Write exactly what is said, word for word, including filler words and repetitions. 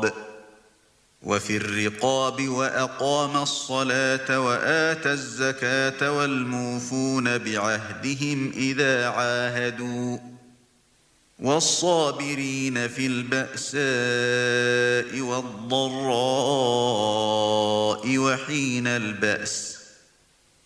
الرقاب وفي الرقاب وأقام الصلاة وآتى الزكاة والموفون بعهدهم إذا عاهدوا والصابرين في البأساء والضراء وحين البأس